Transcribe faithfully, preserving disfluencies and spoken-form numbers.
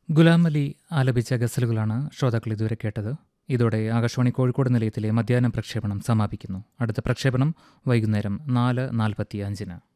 ഗുലാം അലി ആലപിച്ച ഗസലുകളാണ് ശ്രോതാക്കൾ ഇതുവരെ കേട്ടത്. ഇതോടെ ആകാശവാണി കോഴിക്കോട് നിലയത്തിലെ മധ്യാഹ്ന പ്രക്ഷേപണം സമാപിക്കുന്നു. അടുത്ത പ്രക്ഷേപണം വൈകുന്നേരം നാല് നാൽപ്പത്തി അഞ്ചിന്.